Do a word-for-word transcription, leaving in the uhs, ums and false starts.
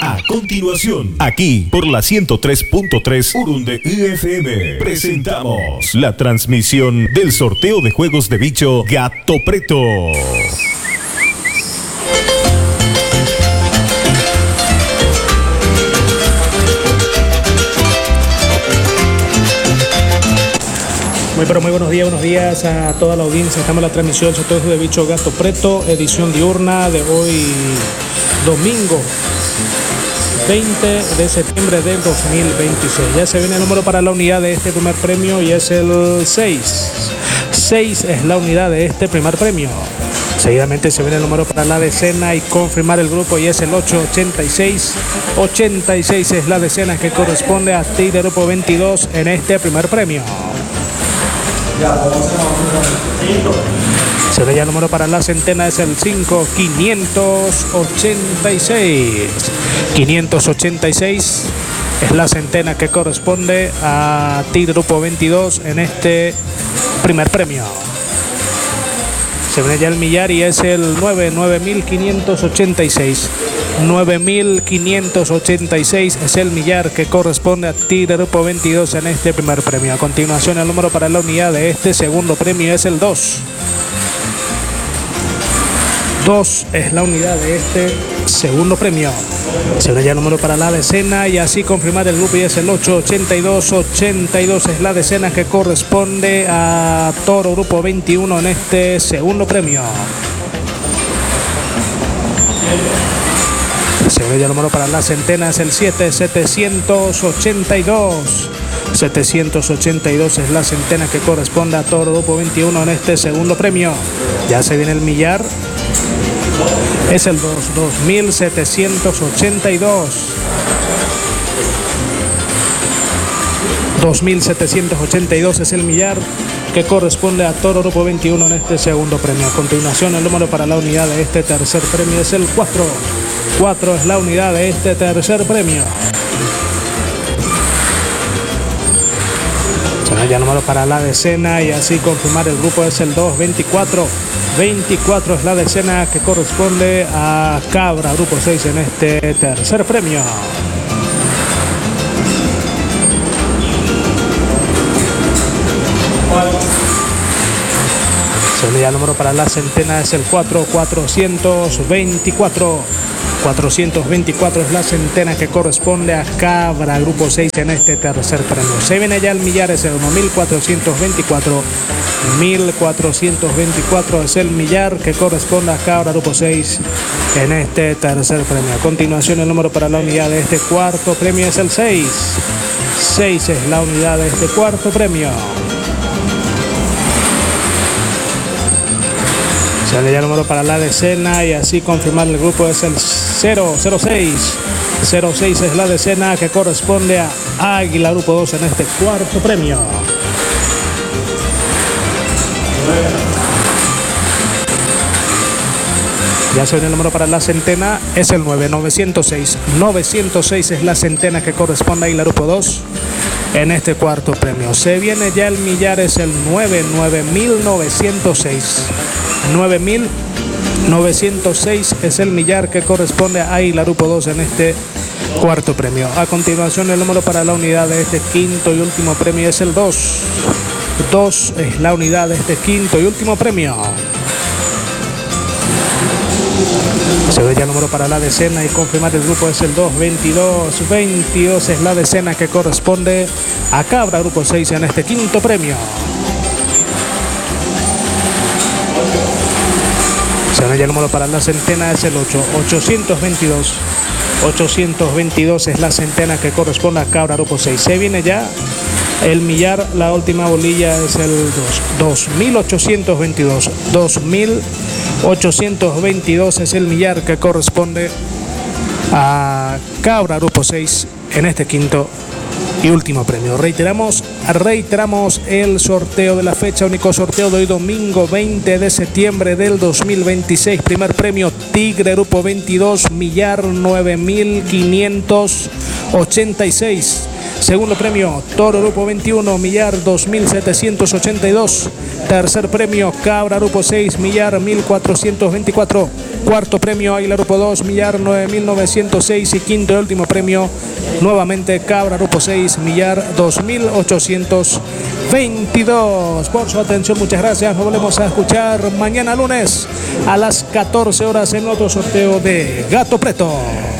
A continuación, aquí por la ciento tres punto tres Urunde F M, presentamos la transmisión del sorteo de juegos de bicho Gato Preto. Muy pero muy buenos días, buenos días a toda la audiencia. Estamos en la transmisión del sorteo de bicho Gato Preto, edición diurna de hoy, domingo veinte de septiembre del dos mil veintiséis. Ya se viene el número para la unidad de este primer premio y es el seis. seis es la unidad de este primer premio. Seguidamente se viene el número para la decena y confirmar el grupo y es el ocho ochenta y seis. ochenta y seis es la decena que corresponde a Tigre Grupo veintidós en este primer premio. Se ve ya el número para la centena, es el cinco, quinientos ochenta y seis. quinientos ochenta y seis es la centena que corresponde a Tigre Grupo veintidós en este primer premio. Se ve ya el millar y es el nueve, nueve mil quinientos ochenta y seis. nueve mil quinientos ochenta y seis es el millar que corresponde a Tigre Grupo veintidós en este primer premio. A continuación, el número para la unidad de este segundo premio es el dos. dos es la unidad de este segundo premio. Se ve ya el número para la decena y así confirmar el grupo y es el ocho ochenta y dos. ochenta y dos es la decena que corresponde a Toro Grupo veintiuno en este segundo premio. Se ve ya el número para la centena, es el siete, setecientos ochenta y dos. setecientos ochenta y dos es la centena que corresponde a Toro Grupo veintiuno en este segundo premio. Ya se viene el millar. Es el dos, dos mil setecientos ochenta y dos. dos mil setecientos ochenta y dos es el millar que corresponde a Toro Grupo veintiuno en este segundo premio. A continuación, el número para la unidad de este tercer premio es el cuatro. cuatro es la unidad de este tercer premio. Se ve ya el número para la decena y así confirmar el grupo es el dos, veinticuatro. veinticuatro es la decena que corresponde a Cabra Grupo seis en este tercer premio. Se ve ya el número para la centena, es el cuatro, cuatrocientos veinticuatro. cuatrocientos veinticuatro es la centena que corresponde a Cabra Grupo seis en este tercer premio. Se viene ya el millar, es el mil cuatrocientos veinticuatro. mil cuatrocientos veinticuatro es el millar que corresponde a Cabra Grupo seis en este tercer premio. A continuación, el número para la unidad de este cuarto premio es el seis. seis es la unidad de este cuarto premio. Sale ya el número para la decena y así confirmar el grupo es el cero, cero seis. cero seis es la decena que corresponde a Águila Grupo dos en este cuarto premio. Ya se viene el número para la centena, es el nueve, novecientos seis. novecientos seis es la centena que corresponde a Águila Grupo dos en este cuarto premio. Se viene ya el millar, es el nueve, nueve mil novecientos seis. nueve mil novecientos seis es el millar que corresponde a Águila Grupo dos en este cuarto premio. A continuación, el número para la unidad de este quinto y último premio es el dos. dos es la unidad de este quinto y último premio. Se ve ya el número para la decena y confirmar el grupo es el dos, veintidós. veintidós es la decena que corresponde a Cabra Grupo seis en este quinto premio. Se ve ya el número para la centena, es el ocho, ochocientos veintidós. ochocientos veintidós es la centena que corresponde a Cabra Grupo seis. Se viene ya el millar, la última bolilla es el dos, dos mil ochocientos veintidós. dos mil ochocientos veintidós es el millar que corresponde a Cabra Grupo seis en este quinto y último premio. Reiteramos, reiteramos el sorteo de la fecha, único sorteo de hoy domingo veinte de septiembre del dos mil veintiséis. Primer premio Tigre Grupo veintidós, millar nueve mil quinientos ochenta y seis. Segundo premio Toro Grupo veintiuno, millar dos mil setecientos ochenta y dos. Tercer premio Cabra Grupo seis, millar mil cuatrocientos veinticuatro. Cuarto premio Águila Grupo dos, millar nueve mil novecientos seis. Y quinto y último premio, nuevamente Cabra Grupo seis, millar dos mil ochocientos veintidós. Por su atención, muchas gracias. Nos volvemos a escuchar mañana lunes a las catorce horas en otro sorteo de Gato Preto.